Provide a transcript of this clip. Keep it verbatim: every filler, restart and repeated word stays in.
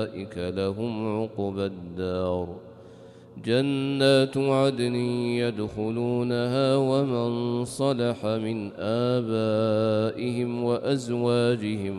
أولئك لهم عقبى الدار جنات عدن يدخلونها ومن صلح من آبائهم وأزواجهم